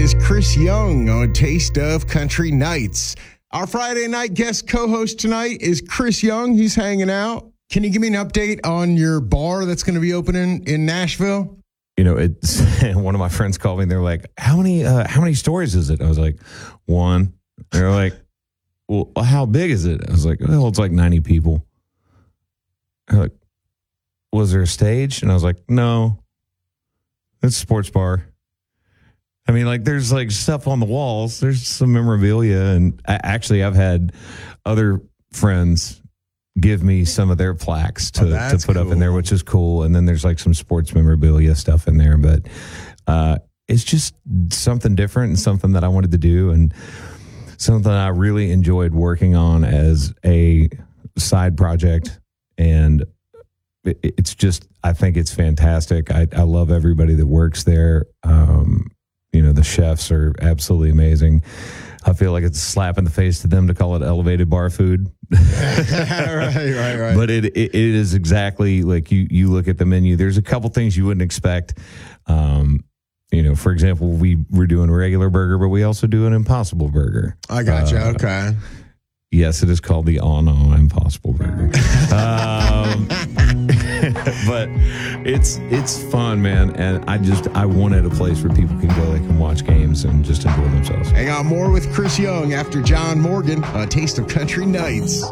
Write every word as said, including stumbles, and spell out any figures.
is Chris Young on Taste of Country Nights. Our Friday night guest co-host tonight is Chris Young. He's hanging out. Can you give me an update on your bar that's going to be opening in Nashville? You know, it's one of my friends called me. They're like, "How many? Uh, how many stories is it?" I was like, "One." They're like, "Well, how big is it?" I was like, "Well, it's like ninety people." They're like, "Was there a stage?" And I was like, "No, it's a sports bar." I mean, like, there's like stuff on the walls. There's some memorabilia, and I, actually, I've had other friends give me some of their plaques to, oh, to put cool. up in there, which is cool. And then there's like some sports memorabilia stuff in there, but uh, it's just something different and something that I wanted to do, and something I really enjoyed working on as a side project. And it, it's just, I think it's fantastic. I, I love everybody that works there. Um, You know, the chefs are absolutely amazing. I feel like it's a slap in the face to them to call it elevated bar food. right, right, right. But it, it it is exactly like you you look at the menu. There's a couple things you wouldn't expect. Um, you know, for example, we we're doing a regular burger, but we also do an Impossible Burger. I got you. Uh, okay. Yes, it is called the On On Impossible Burger. um, but it's it's fun, man, and I just I wanted a place where people can go, they can watch games and just enjoy themselves. Hang on, more with Chris Young after John Morgan on Taste of Country Nights.